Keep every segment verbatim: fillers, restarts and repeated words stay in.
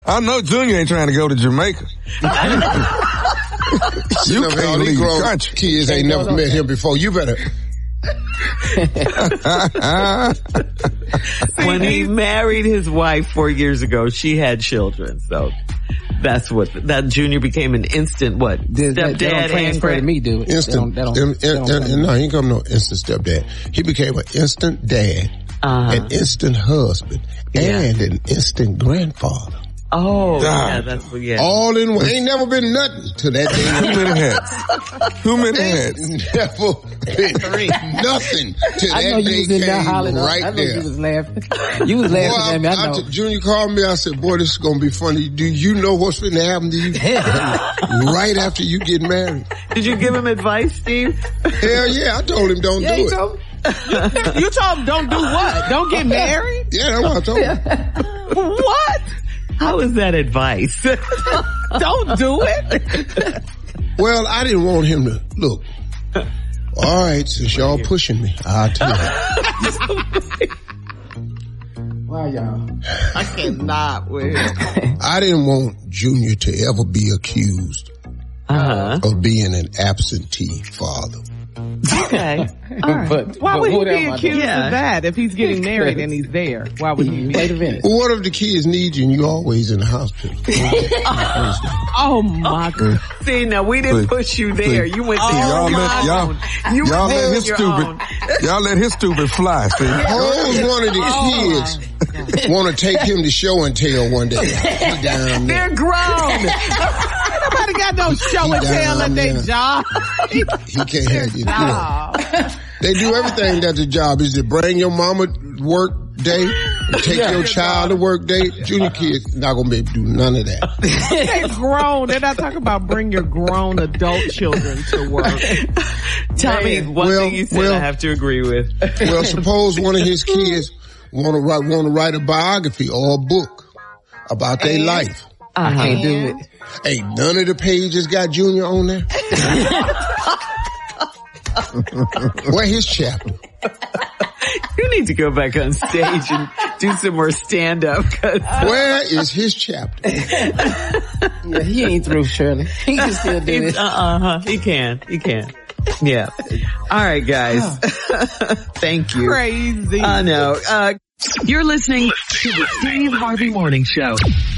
I know Junior ain't trying to go to Jamaica. You know, can't leave the country. Kids ain't never met him before. You better. When he married his wife four years ago, she had children. So that's what that Junior became an instant what Does, stepdad. They don't transfer to me, do it? Instant. They don't, they don't, in, they don't, in, in, no, he ain't come no instant stepdad. He became an instant dad, uh-huh. an instant husband, yeah. and an instant grandfather. Oh, yeah, that's what, yeah. All in one. Ain't never been nothing to that day. Too many hats. Too many hats. Never been nothing to that I know you day was in there hollering. right I know there. you was laughing. You was laughing boy, at me, I know. I, Junior called me, I said, boy, this is going to be funny. Do you know what's going to happen to you right after you get married? Did you give him advice, Steve? Hell yeah, I told him don't yeah, do you it. Told you told him don't do what? Don't get married? Yeah, that's what I told him. What? How is that advice? Don't do it. Well, I didn't want him to look. All right, since y'all pushing me, I'll tell you. Wow, y'all. I cannot wait. I didn't want Junior to ever be accused uh-huh. of being an absentee father. Okay. All right. But, Why but would he what be am I accused doing? of that if he's getting married and he's there? Why would he be? Wait a minute. Well, what if the kids need you and you always in the hospital? Oh my God. See, now we didn't Please. push you there. Please. You went See, there. y'all on your let- y'all- own. You Y'all went let on his your stupid, own. y'all let his stupid fly, see? Suppose one of the kids want to take him to show and tell one day. He down there. They're grown. Nobody got no show and tell at their job. He, he can't have you. Nah. They do everything that's a job. Is it bring your mama work day, take Yeah. your child to work day? Junior kids not gonna be able to do none of that. They're grown. They're not talking about bring your grown adult children to work. Tommy, Man. one Well, thing you said well- I have to agree with. Well, suppose one of his kids want to write want to write a biography or a book about their life. I can't do it. Ain't none of the pages got Junior on there. Where his chapter? You need to go back on stage and do some more stand-up. Where is his chapter? Yeah, he ain't through, Shirley. He can still do He's- it. Uh-uh, he can. He can. Yeah. All right, guys. Thank you. Crazy. I know. Uh, you're listening to the Steve Harvey Morning Show.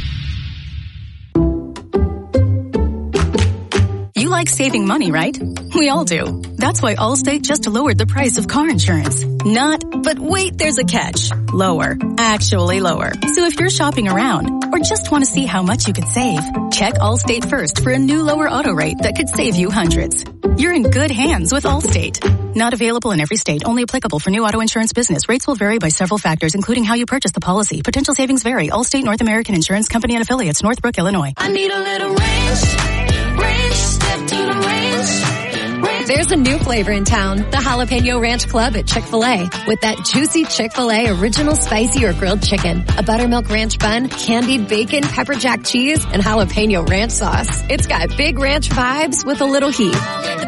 You like saving money, right? We all do. That's why Allstate just lowered the price of car insurance. Not, but wait, there's a catch. Lower. Actually lower. So if you're shopping around or just want to see how much you could save, check Allstate first for a new lower auto rate that could save you hundreds. You're in good hands with Allstate. Not available in every state. Only applicable for new auto insurance business. Rates will vary by several factors, including how you purchase the policy. Potential savings vary. Allstate North American Insurance Company and Affiliates, Northbrook, Illinois. I need a little range, range, step to the range. There's a new flavor in town, the Jalapeno Ranch Club at Chick-fil-A. With that juicy Chick-fil-A original spicy or grilled chicken, a buttermilk ranch bun, candied bacon, pepper jack cheese, and jalapeno ranch sauce. It's got big ranch vibes with a little heat.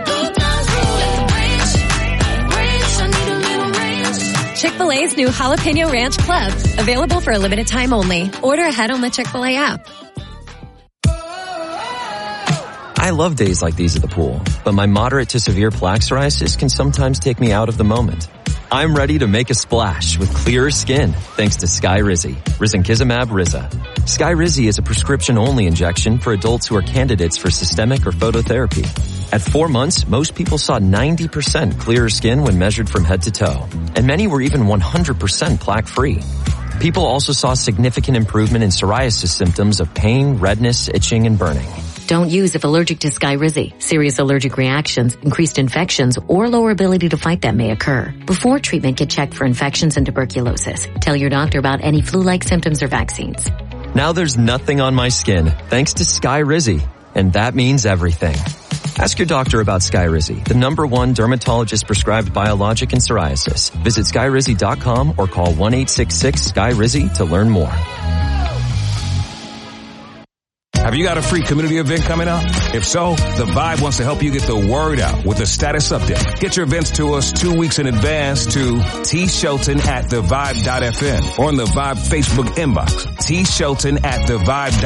Chick-fil-A's new Jalapeno Ranch Club. Available for a limited time only. Order ahead on the Chick-fil-A app. I love days like these at the pool, but my moderate to severe plaque psoriasis can sometimes take me out of the moment. I'm ready to make a splash with clearer skin thanks to Skyrizi, Risankizumab Riza. Skyrizi is a prescription-only injection for adults who are candidates for systemic or phototherapy. At four months, most people saw ninety percent clearer skin when measured from head to toe, and many were even one hundred percent plaque-free. People also saw significant improvement in psoriasis symptoms of pain, redness, itching, and burning. Don't use if allergic to Skyrizi. Serious allergic reactions, increased infections, or lower ability to fight them may occur. Before treatment, get checked for infections and tuberculosis. Tell your doctor about any flu-like symptoms or vaccines. Now there's nothing on my skin thanks to Skyrizi, and that means everything. Ask your doctor about Skyrizi, the number one dermatologist prescribed biologic in psoriasis. Visit skyrizi dot com or call one eight six six S K Y R I Z I to learn more. Have you got a free community event coming up? If so, The Vibe wants to help you get the word out with a status update. Get your events to us two weeks in advance to T Shelton at the vibe dot f m or on the Vibe Facebook inbox. T Shelton at the vibe dot f m.